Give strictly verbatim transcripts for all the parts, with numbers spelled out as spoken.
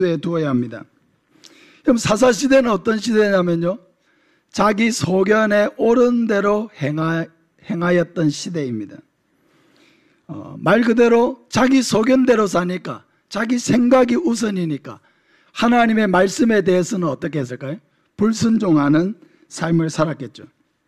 두어야 합니다. 그럼 사사시대는 어떤 시대냐면요, 자기 소견에 옳은 대로 행하, 행하였던 시대입니다. 어, 말 그대로 자기 소견대로 사니까, 자기 생각이 우선이니까 하나님의 말씀에 대해서는 어떻게 했을까요? 불순종하는 삶을 살았겠죠.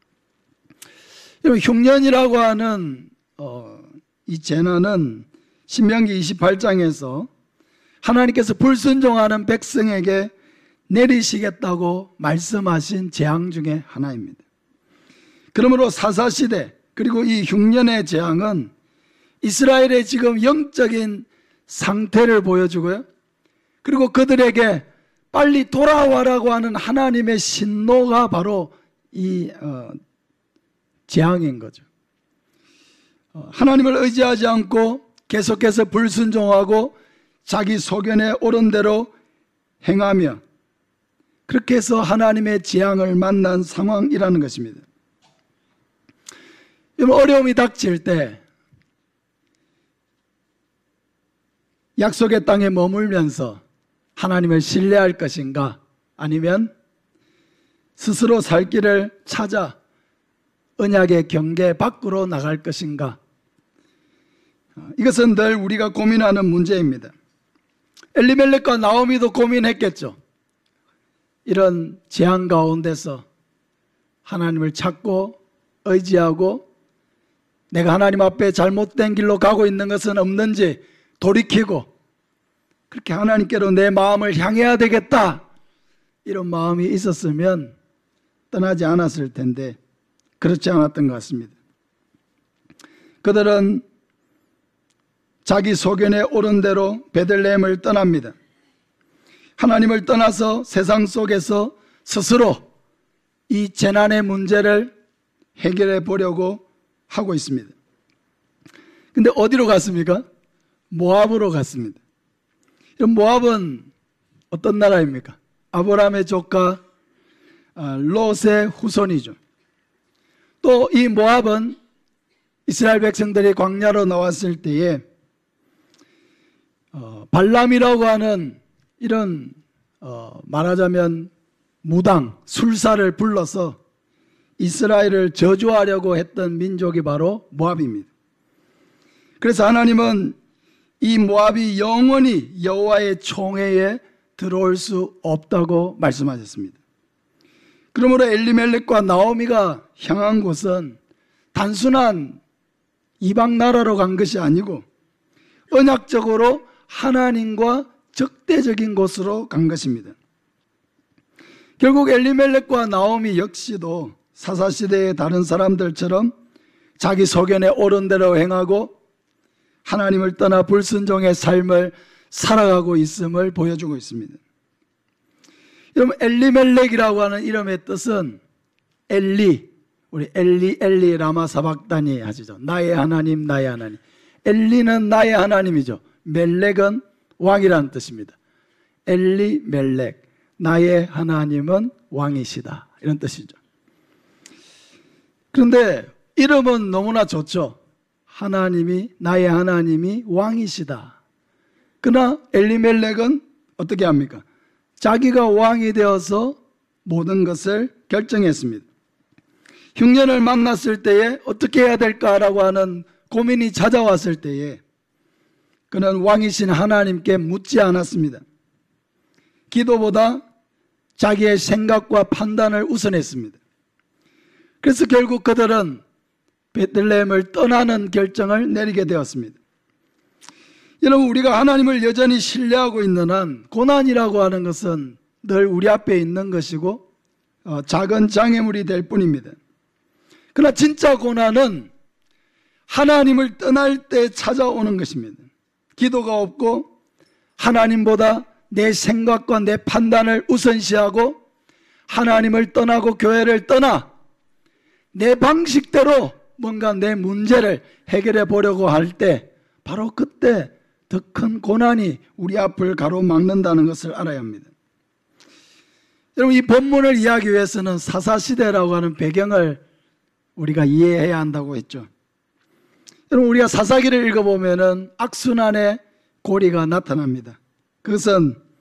흉년이라고 하는 어, 이 재난은 신명기 이십팔 장에서 하나님께서 불순종하는 백성에게 내리시겠다고 말씀하신 재앙 중에 하나입니다. 그러므로 사사시대 그리고 이 흉년의 재앙은 이스라엘의 지금 영적인 상태를 보여주고요, 그리고 그들에게 빨리 돌아와라고 하는 하나님의 신노가 바로 이 어, 재앙인 거죠. 어, 하나님을 의지하지 않고 계속해서 불순종하고 자기 소견에 옳은 대로 행하며 그렇게 해서 하나님의 재앙을 만난 상황이라는 것입니다. 어려움이 닥칠 때 약속의 땅에 머물면서 하나님을 신뢰할 것인가, 아니면 스스로 살 길을 찾아 언약의 경계 밖으로 나갈 것인가, 이것은 늘 우리가 고민하는 문제입니다. 엘리멜렉과 나오미도 고민했겠죠. 이런 재앙 가운데서 하나님을 찾고 의지하고 내가 하나님 앞에 잘못된 길로 가고 있는 것은 없는지 돌이키고 그렇게 하나님께로 내 마음을 향해야 되겠다, 이런 마음이 있었으면 떠나지 않았을 텐데 그렇지 않았던 것 같습니다. 그들은 자기 소견에 옳은 대로 베들레헴을 떠납니다. 하나님을 떠나서 세상 속에서 스스로 이 재난의 문제를 해결해 보려고 하고 있습니다. 근데 어디로 갔습니까? 모압으로 갔습니다. 모압은 어떤 나라입니까? 아브라함의 조카 롯의 후손이죠. 또 이 모압은 이스라엘 백성들이 광야로 나왔을 때에 어, 발람이라고 하는 이런 어, 말하자면 무당, 술사를 불러서 이스라엘을 저주하려고 했던 민족이 바로 모압입니다. 그래서 하나님은 이 모압이 영원히 여호와의 총회에 들어올 수 없다고 말씀하셨습니다. 그러므로 엘리멜렉과 나오미가 향한 곳은 단순한 이방 나라로 간 것이 아니고 언약적으로 하나님과 적대적인 곳으로 간 것입니다. 결국 엘리멜렉과 나오미 역시도 사사시대의 다른 사람들처럼 자기 소견에 옳은 대로 행하고 하나님을 떠나 불순종의 삶을 살아가고 있음을 보여주고 있습니다. 여러분, 엘리멜렉이라고 하는 이름의 뜻은 엘리, 우리 엘리 엘리 라마 사박다니 하시죠. 나의 하나님, 나의 하나님. 엘리는 나의 하나님이죠. 멜렉은 왕이라는 뜻입니다. 엘리멜렉, 나의 하나님은 왕이시다, 이런 뜻이죠. 그런데 이름은 너무나 좋죠. 하나님이, 나의 하나님이 왕이시다. 그러나 엘리멜렉은 어떻게 합니까? 자기가 왕이 되어서 모든 것을 결정했습니다. 흉년을 만났을 때에 어떻게 해야 될까라고 하는 고민이 찾아왔을 때에 그는 왕이신 하나님께 묻지 않았습니다. 기도보다 자기의 생각과 판단을 우선했습니다. 그래서 결국 그들은 베들레헴을 떠나는 결정을 내리게 되었습니다. 여러분, 우리가 하나님을 여전히 신뢰하고 있는 한 고난이라고 하는 것은 늘 우리 앞에 있는 것이고 어, 작은 장애물이 될 뿐입니다. 그러나 진짜 고난은 하나님을 떠날 때 찾아오는 것입니다. 기도가 없고 하나님보다 내 생각과 내 판단을 우선시하고 하나님을 떠나고 교회를 떠나 내 방식대로 뭔가 내 문제를 해결해 보려고 할 때 바로 그때 더 큰 고난이 우리 앞을 가로막는다는 것을 알아야 합니다. 여러분, 이 본문을 이해하기 위해서는 사사시대라고 하는 배경을 우리가 이해해야 한다고 했죠. 여러분, 우리가 사사기를 읽어보면 악순환의 고리가 나타납니다. 그것은